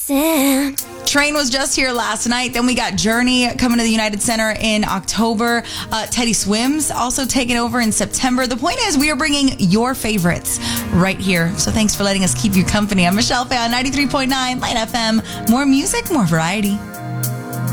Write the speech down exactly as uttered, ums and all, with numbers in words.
Listen. Train was just here last night. Then we got Journey coming to the United Center in October. Uh, Teddy Swims also taking over in September. The point is, we are bringing your favorites right here. So thanks for letting us keep you company. I'm Michelle Fay on ninety-three point nine Light F M. More music, more variety.